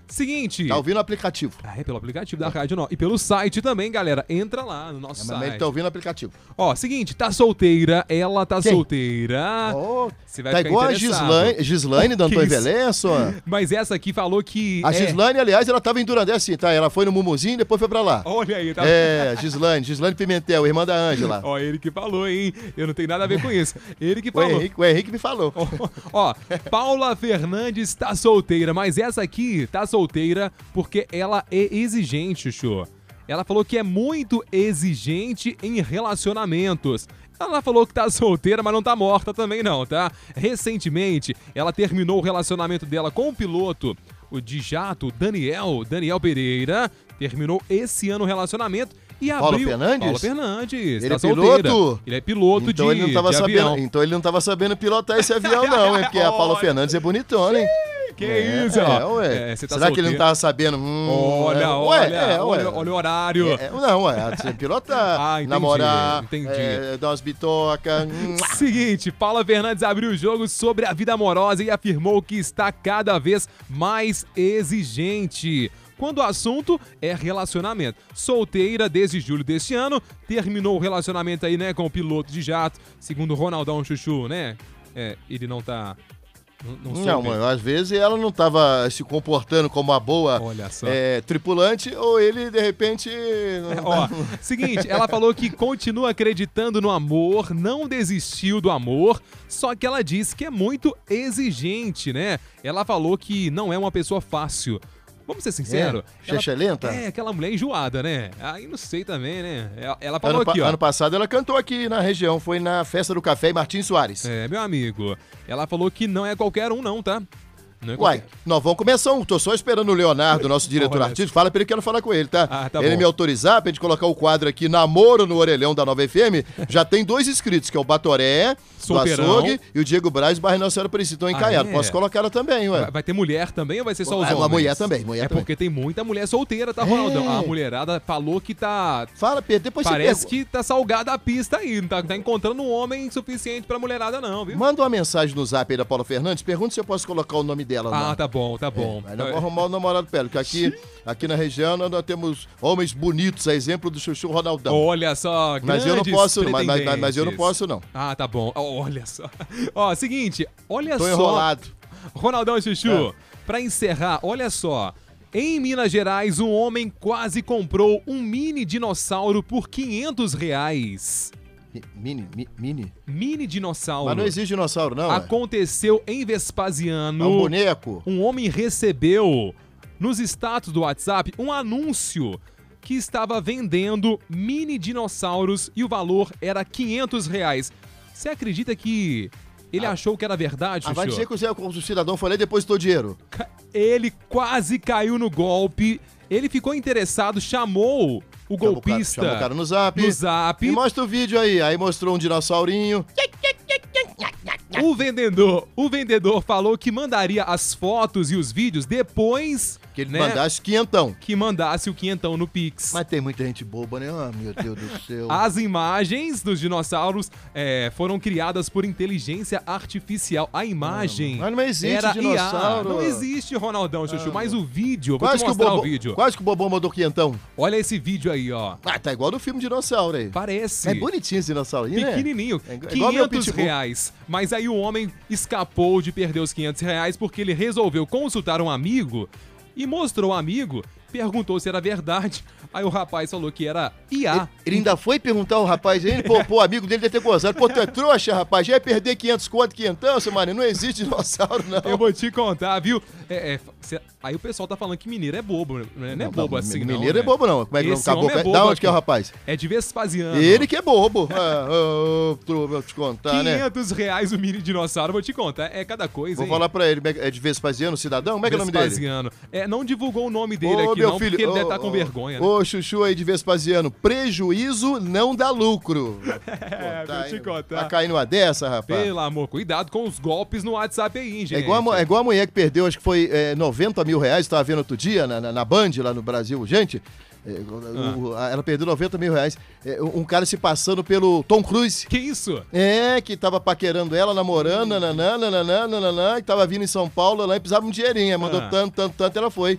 Seguinte. Tá ouvindo o aplicativo. É pelo aplicativo da rádio, não. E pelo site também, galera. Entra lá no nosso site. Mas ele tá ouvindo o aplicativo. Ó, seguinte, tá solteira, ela tá solteira. Oh, Você vai tá ficar igual a Gislaine do Antônio Velenço. Mas essa aqui falou que... A Gislaine, aliás, ela tava em Durandé assim, tá? Ela foi no Mumuzinho e depois foi pra lá. Olha aí, tá? Gislaine Pimentel, irmã da Ângela. Ó, ele que falou, hein? Eu não tenho nada a ver com isso. Ele que falou. O Henrique me falou. Ó, Paula Fernandes tá solteira, mas essa aqui tá solteira porque ela é exigente, Chuchu. Ela falou que é muito exigente em relacionamentos. Ela falou que tá solteira, mas não tá morta também não, tá? Recentemente, ela terminou o relacionamento dela com o piloto, o de jato, Daniel Pereira. Terminou esse ano o relacionamento e abriu... Paulo Fernandes. Ele tá é solteira. piloto? Ele é piloto então ele não tava sabendo, avião. Então ele não tava sabendo pilotar esse avião não, hein? Porque a Paula Fernandes é bonitona, hein? Que isso, ó. Ué. Você tá Será solteiro? que ele não tava sabendo? Olha o horário. Você pilotar, namorar, dar umas bitocas. Seguinte, Paula Fernandes abriu o jogo sobre a vida amorosa e afirmou que está cada vez mais exigente quando o assunto é relacionamento. Solteira desde julho deste ano, terminou o relacionamento aí, né, com o piloto de jato, segundo Ronaldão Chuchu, né? Ele não tá... Não, mas às vezes ela não estava se comportando como uma boa tripulante, ou ele, de repente... Seguinte, ela falou que continua acreditando no amor, não desistiu do amor, só que ela disse que é muito exigente, né? Ela falou que não é uma pessoa fácil. Vamos ser sinceros. Lenta? Aquela mulher enjoada, né? Aí não sei também, né? Ela falou aqui, ó. Ano passado ela cantou aqui na região, foi na Festa do Café em Martins Soares. Meu amigo. Ela falou que não é qualquer um não, tá? Uai, nós vamos começar tô só esperando o Leonardo, nosso diretor artístico, fala pra ele que eu quero falar com ele, tá? Ele me autorizar pra gente colocar o quadro aqui, Namoro no Orelhão da Nova FM, já tem 2 inscritos, que é o Batoré, do Açougue, e o Diego Braz, bairro Nossa Senhora Aparecida, estão encaiados. Posso colocar ela também, ué. Vai ter mulher também ou vai ser só os homens? Uma mulher também, porque tem muita mulher solteira, tá, Ronaldão? A mulherada falou que tá... Fala, Pedro, depois parece que tá salgada a pista aí, não tá encontrando um homem suficiente pra mulherada não, viu? Manda uma mensagem no zap aí da Paula Fernandes, pergunta se eu posso colocar o nome dela lá. Tá bom. Mas não vou arrumar o namorado dela, porque aqui na região nós temos homens bonitos, a exemplo do Chuchu Ronaldão. Olha só, mas eu não posso, mas eu não posso, não. Tá bom. Olha só. Ó, seguinte, olha Tô só. enrolado. Ronaldão e Chuchu, pra encerrar, olha só. Em Minas Gerais, um homem quase comprou um mini dinossauro por R$500. Mini dinossauro. Mas não existe dinossauro, não. Aconteceu em Vespasiano. É um boneco. Um homem recebeu nos status do WhatsApp um anúncio que estava vendendo mini dinossauros e o valor era R$500. Você acredita que ele achou que era verdade, Chuchu? Vai dizer que o cidadão foi lá e depositou dinheiro. Ele quase caiu no golpe. Ele ficou interessado, chamou o golpista. Chamou o cara no zap. E mostra o vídeo aí. Aí mostrou um dinossaurinho. O vendedor falou que mandaria as fotos e os vídeos depois... Que ele mandasse quinhentão. Que mandasse o quinhentão no Pix. Mas tem muita gente boba, né? Meu Deus do céu. As imagens dos dinossauros foram criadas por inteligência artificial. A imagem mas não existe dinossauro. Não existe, Ronaldão, Chuchu. Mas o vídeo, vou te mostrar o vídeo. Quase que o Bobão mandou quinhentão. Olha esse vídeo aí, ó. Tá igual do filme Dinossauro aí. Parece. É bonitinho esse dinossaurinho, né? Pequenininho. R$500. Mas aí o homem escapou de perder os R$500 porque ele resolveu consultar um amigo e mostrou ao amigo, perguntou se era verdade. Aí o rapaz falou que era IA. Ele ainda foi perguntar ao rapaz aí, o amigo dele deve ter gozado. Pô, tu é trouxa, rapaz, já ia perder 500 conto, quinhentão, seu mané, não existe dinossauro, não. Eu vou te contar, viu? Aí o pessoal tá falando que mineiro é bobo, né? Não é bobo assim, não. Mineiro é bobo, não. Como é que não acabou? Da onde que é o rapaz? É de Vespasiano. Ele que é bobo. Vou te contar, né? R$500 o mini dinossauro, vou te contar. É cada coisa, Vou falar pra ele, é de Vespasiano, cidadão? Como é que é o nome dele? Vespasiano. Não divulgou o nome dele aqui, não, porque ele deve estar com vergonha, né? Ô, Chuchu aí de Vespasiano, prejuízo não dá lucro. Vou te contar. Tá caindo uma dessa, rapaz? Pelo amor, cuidado com os golpes no WhatsApp aí, gente. É igual a mulher que perdeu, acho que foi R$90 mil, tava vendo outro dia na Band, lá no Brasil. Gente, ela perdeu R$90 mil. Um cara se passando pelo Tom Cruise. Que isso? Que tava paquerando ela, namorando, e tava vindo em São Paulo lá e precisava de um dinheirinho. Mandou tanto, ela foi.